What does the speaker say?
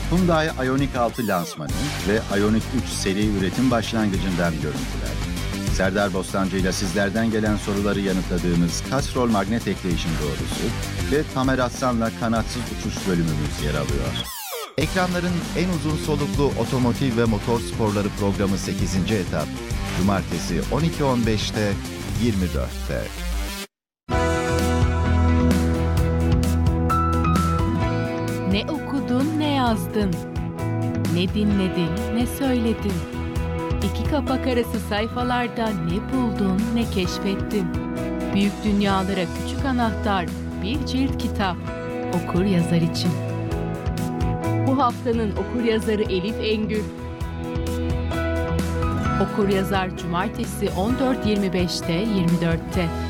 Hyundai Ioniq 6 lansmanı ve Ioniq 3 seri üretim başlangıcından görüntüler. Serdar Bostancı ile sizlerden gelen soruları yanıtladığımız Castrol magnet ekleşim doğrusu ve Tamer Aslan'la kanatsız uçuş bölümümüz yer alıyor. Ekranların en uzun soluklu otomotiv ve motor sporları programı 8. etap. Cumartesi 12.15'te, 24'te. Ne okudun, ne yazdın, ne dinledin, ne söyledin. İki kapak arası sayfalarda ne buldun, ne keşfettin. Büyük dünyalara küçük anahtar, bir cilt kitap. Okur yazar için. Bu haftanın okur yazarı Elif Engül. Okur yazar Cumartesi 14.25'te, 24'te.